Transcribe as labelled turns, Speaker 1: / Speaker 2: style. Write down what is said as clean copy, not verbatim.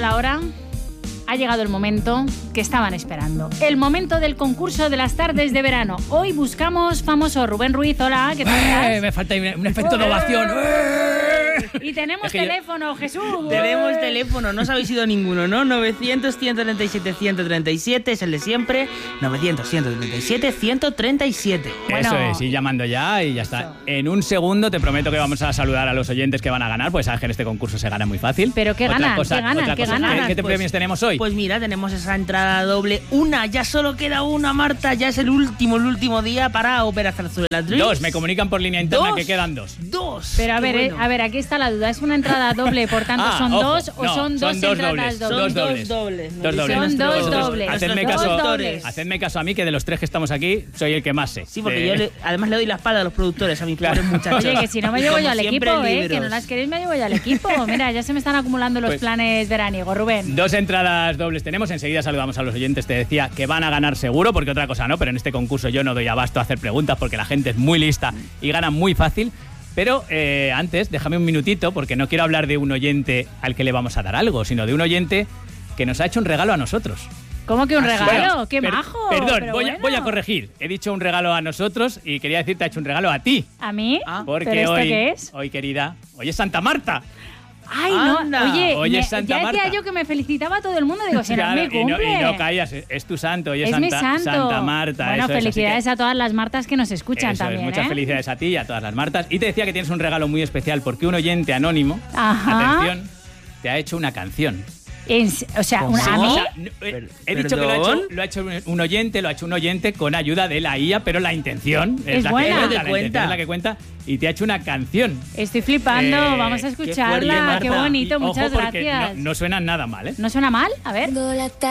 Speaker 1: la hora. Ha llegado el momento que estaban esperando. El momento del concurso de las tardes de verano. Hoy buscamos famoso. Rubén Ruiz, hola, ¿qué tal estás?
Speaker 2: Me falta un efecto de ovación.
Speaker 1: Y tenemos teléfono, Jesús.
Speaker 3: Tenemos teléfono, no os habéis ido ninguno, ¿no? 900-137-137 es el de siempre. 900-137-137.
Speaker 1: Bueno.
Speaker 2: Eso es, ir llamando ya y ya está.
Speaker 1: Eso.
Speaker 2: En un segundo te prometo que vamos a saludar a los oyentes que van a ganar, pues sabes que en este concurso se gana muy fácil.
Speaker 1: ¿Pero qué ganan? ¿Qué ganan? ¿Qué ganan?
Speaker 2: ¿Qué premios tenemos hoy?
Speaker 3: Pues mira, tenemos esa entrada doble. Ya solo queda una, Marta. Ya es el último día para Operación Zarzuela Dreams.
Speaker 2: 2, me comunican por línea interna que quedan 2.
Speaker 3: 2.
Speaker 1: Pero a ver, aquí está la duda. ¿Es una entrada doble, por tanto son
Speaker 2: ojo,
Speaker 1: dos o
Speaker 2: no,
Speaker 1: son dos entradas dobles?
Speaker 3: Son dos dobles.
Speaker 2: Dos dobles.
Speaker 1: Son dos dobles.
Speaker 2: Hacedme caso a mí, que de los 3 que estamos aquí, soy el que más sé.
Speaker 3: Sí, porque yo además le doy la espalda a los productores, a mis pobres muchachos.
Speaker 1: Oye, que si no me llevo yo al
Speaker 3: Siempre
Speaker 1: equipo,
Speaker 3: libros.
Speaker 1: que no las queréis me llevo yo al equipo. Mira, ya se me están acumulando los
Speaker 2: Pues,
Speaker 1: planes veraniegos, Rubén.
Speaker 2: 2 entradas dobles tenemos. Enseguida saludamos a los oyentes. Te decía que van a ganar seguro, porque otra cosa no, pero en este concurso yo no doy abasto a hacer preguntas porque la gente es muy lista y gana muy fácil. Pero antes, déjame un minutito, porque no quiero hablar de un oyente al que le vamos a dar algo, sino de un oyente que nos ha hecho un regalo a nosotros.
Speaker 1: ¿Cómo que un regalo?
Speaker 2: Bueno,
Speaker 1: ¡Qué majo!
Speaker 2: Perdón,
Speaker 1: Pero
Speaker 2: voy
Speaker 1: bueno.
Speaker 2: a corregir. He dicho un regalo a nosotros y quería decir te ha hecho un regalo a ti.
Speaker 1: ¿A mí?
Speaker 2: Porque
Speaker 1: ¿Pero esto
Speaker 2: hoy,
Speaker 1: qué es?
Speaker 2: hoy, querida, hoy es Santa Marta.
Speaker 1: Ay, no,
Speaker 3: Anda.
Speaker 2: Oye,
Speaker 1: ya
Speaker 2: Santa
Speaker 1: decía
Speaker 2: Marta.
Speaker 1: yo que me felicitaba a todo el mundo. Digo, si no
Speaker 2: Claro,
Speaker 1: me cumple.
Speaker 2: y no callas, es tu santo, hoy es
Speaker 1: Es mi
Speaker 2: Santa,
Speaker 1: santo.
Speaker 2: Santa Marta.
Speaker 1: Bueno,
Speaker 2: eso es, así
Speaker 1: felicidades
Speaker 2: que-
Speaker 1: a todas las Martas que nos escuchan
Speaker 2: eso
Speaker 1: también,
Speaker 2: es, muchas
Speaker 1: ¿eh?
Speaker 2: felicidades a ti y a todas las Martas. Y te decía que tienes un regalo muy especial porque un oyente anónimo,
Speaker 1: Ajá.
Speaker 2: atención, te ha hecho una canción.
Speaker 1: O sea,
Speaker 3: ¿Cómo?
Speaker 1: ¿a mí?
Speaker 2: O sea, he dicho que
Speaker 3: ¿Perdón?
Speaker 2: lo ha hecho un oyente con ayuda de la IA, pero la intención
Speaker 1: Es
Speaker 2: la
Speaker 1: buena.
Speaker 2: que
Speaker 3: Es lo que
Speaker 2: cuenta, la
Speaker 3: cuenta.
Speaker 2: intención es la que cuenta, y te ha hecho una canción.
Speaker 1: Estoy flipando. Vamos a
Speaker 3: fuerte,
Speaker 1: escucharla.
Speaker 3: Marta.
Speaker 1: Qué bonito.
Speaker 2: Y,
Speaker 1: Muchas
Speaker 2: ojo, porque
Speaker 1: gracias.
Speaker 2: no suena nada mal, ¿eh?
Speaker 1: ¿No suena mal? A ver.
Speaker 4: Tengo la